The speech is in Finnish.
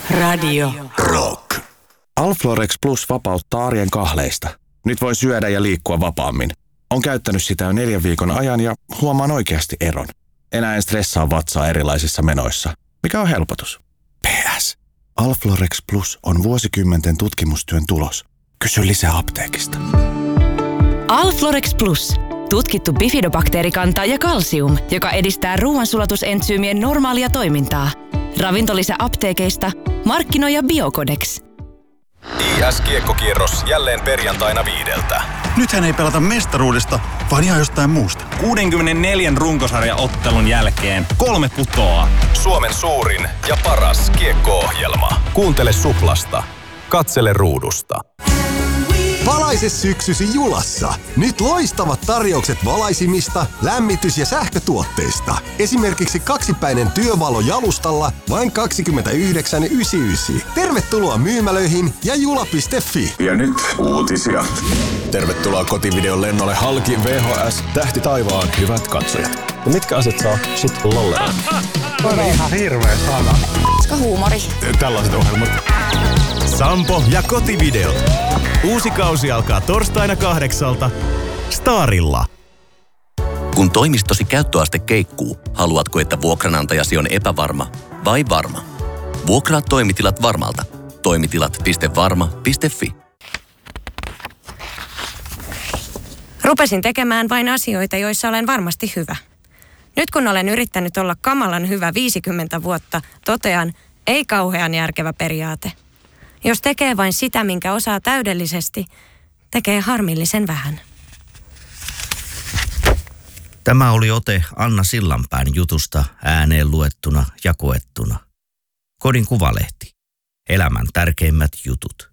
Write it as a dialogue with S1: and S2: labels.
S1: Radio
S2: Rock. Alflorex Plus vapauttaa arjen kahleista. Nyt voi syödä ja liikkua vapaammin. On käyttänyt sitä jo 4 viikon ajan ja huomaan oikeasti eron. Enää en stressaa vatsaa erilaisissa menoissa, mikä on helpotus. PS. Alflorex Plus on vuosikymmenten tutkimustyön tulos. Kysy lisää apteekista.
S3: Alflorex Plus. Tutkittu bifidobakteerikanta ja kalsium, joka edistää ruoansulatusentsyymien normaalia toimintaa. Ravintolisä apteekeista, markkinoija Biocodex.
S4: IS-kiekkokierros jälleen perjantaina 5.
S5: Nythän ei pelata mestaruudesta, vaan ihan jostain muusta.
S6: 64 runkosarjaottelun jälkeen 3 putoaa.
S4: Suomen suurin ja paras kiekko-ohjelma. Kuuntele Suplasta. Katsele ruudusta.
S7: Valaise syksysi Julassa. Nyt loistavat tarjoukset valaisimista, lämmitys- ja sähkötuotteista. Esimerkiksi 2-päinen työvalo jalustalla vain 29,99. Tervetuloa myymälöihin ja jula.fi.
S8: Ja nyt uutisia.
S2: Tervetuloa kotivideon lennolle halki VHS Tähti taivaan, hyvät katsojat.
S9: Ja mitkä asiat saa sut lollella?
S10: On ihan hirveä sana.
S11: Koska huumori.
S2: Tällaiset ohjelmat.
S12: Sampo ja kotivideot. Uusi kausi alkaa torstaina 8 Starilla.
S13: Kun toimistosi käyttöaste keikkuu, haluatko, että vuokranantajasi on epävarma vai varma? Vuokraa toimitilat Varmalta. Toimitilat.varma.fi.
S14: Rupesin tekemään vain asioita, joissa olen varmasti hyvä. Nyt kun olen yrittänyt olla kamalan hyvä 50 vuotta, totean, ei kauhean järkevä periaate. Jos tekee vain sitä, minkä osaa täydellisesti, tekee harmillisen vähän.
S15: Tämä oli ote Anna Sillanpään jutusta ääneen luettuna ja koettuna. Kodin Kuvalehti. Elämän tärkeimmät jutut.